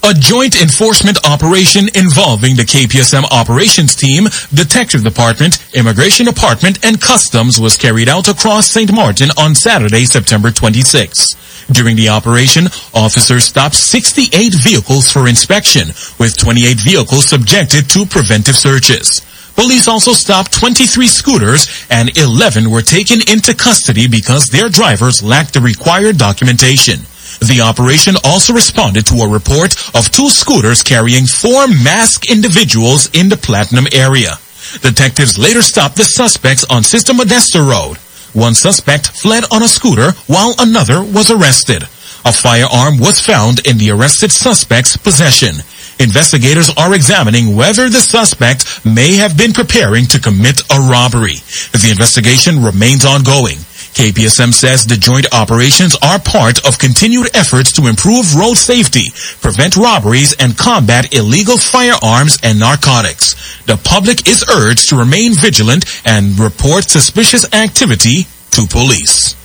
A joint enforcement operation involving the KPSM operations team, Detective Department, Immigration Department, and Customs was carried out across St. Martin on Saturday, September 26. During the operation, officers stopped 68 vehicles for inspection, with 28 vehicles subjected to preventive searches. Police also stopped 23 scooters and 11 were taken into custody because their drivers lacked the required documentation. The operation also responded to a report of 2 scooters carrying 4 masked individuals in the Platinum area. Detectives later stopped the suspects on Sister Modesta Road. One suspect fled on a scooter while another was arrested. A firearm was found in the arrested suspect's possession. Investigators are examining whether the suspect may have been preparing to commit a robbery. The investigation remains ongoing. KPSM says the joint operations are part of continued efforts to improve road safety, prevent robberies, and combat illegal firearms and narcotics. The public is urged to remain vigilant and report suspicious activity to police.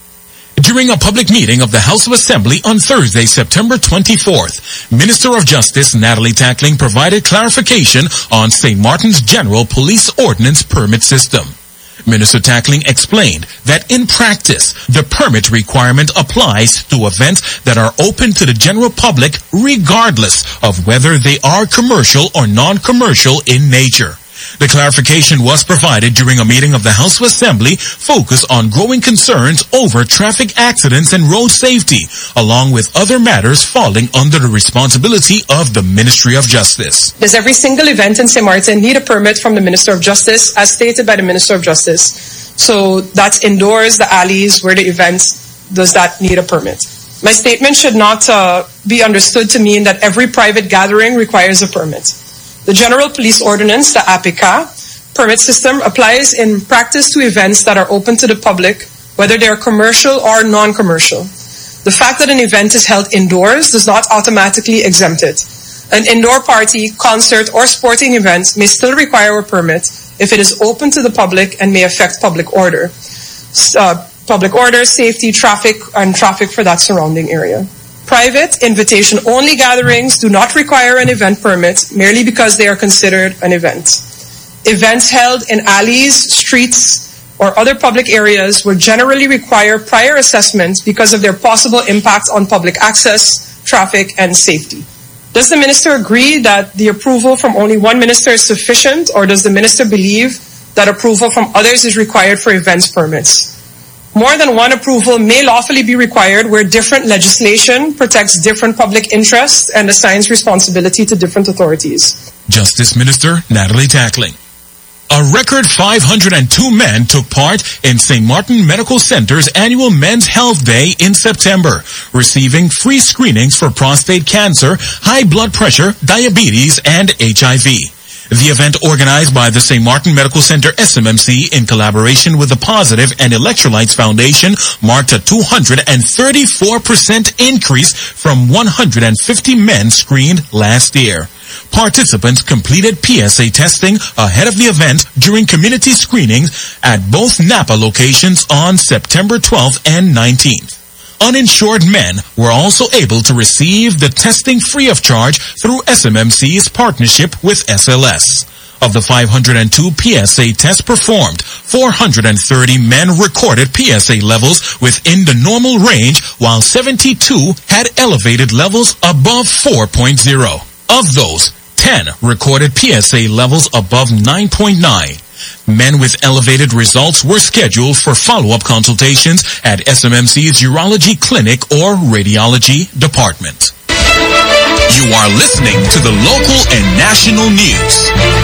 During a public meeting of the House of Assembly on Thursday, September 24th, Minister of Justice Natalie Tackling provided clarification on St. Martin's General Police Ordnance Permit System. Minister Tackling explained that in practice, the permit requirement applies to events that are open to the general public regardless of whether they are commercial or non-commercial in nature. The clarification was provided during a meeting of the House of Assembly focused on growing concerns over traffic accidents and road safety, along with other matters falling under the responsibility of the Ministry of Justice. Does every single event in St. Martin need a permit from the Minister of Justice, as stated by the Minister of Justice? So that's indoors, the alleys, where the events, does that need a permit? My statement should not be understood to mean that every private gathering requires a permit. The General Police Ordinance, the APICA, permit system applies in practice to events that are open to the public, whether they are commercial or non-commercial. The fact that an event is held indoors does not automatically exempt it. An indoor party, concert, or sporting event may still require a permit if it is open to the public and may affect public order. Safety, traffic, and traffic for that surrounding area. Private, invitation-only gatherings do not require an event permit merely because they are considered an event. Events held in alleys, streets, or other public areas will generally require prior assessments because of their possible impact on public access, traffic, and safety. Does the minister agree that the approval from only one minister is sufficient, or does the minister believe that approval from others is required for events permits? More than one approval may lawfully be required where different legislation protects different public interests and assigns responsibility to different authorities. Justice Minister Natalie Tackling. A record 502 men took part in St. Martin Medical Center's annual Men's Health Day in September, receiving free screenings for prostate cancer, high blood pressure, diabetes, and HIV. The event, organized by the St. Martin Medical Center SMMC in collaboration with the Positive and Electrolytes Foundation, marked a 234% increase from 150 men screened last year. Participants completed PSA testing ahead of the event during community screenings at both Napa locations on September 12th and 19th. Uninsured men were also able to receive the testing free of charge through SMMC's partnership with SLS. Of the 502 PSA tests performed, 430 men recorded PSA levels within the normal range, while 72 had elevated levels above 4.0. Of those, 10 recorded PSA levels above 9.9. Men with elevated results were scheduled for follow-up consultations at SMMC's Urology Clinic or Radiology Department. You are listening to the local and national news.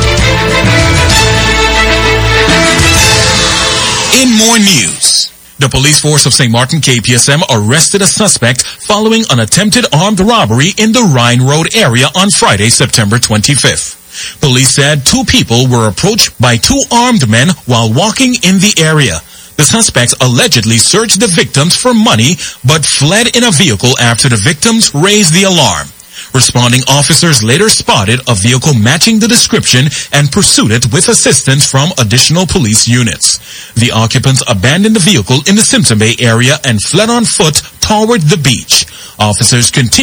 In more news, the police force of St. Martin KPSM arrested a suspect following an attempted armed robbery in the Rhine Road area on Friday, September 25th. Police said 2 people were approached by 2 armed men while walking in the area. The suspects allegedly searched the victims for money but fled in a vehicle after the victims raised the alarm. Responding officers later spotted a vehicle matching the description and pursued it with assistance from additional police units. The occupants abandoned the vehicle in the Simpson Bay area and fled on foot toward the beach. Officers continued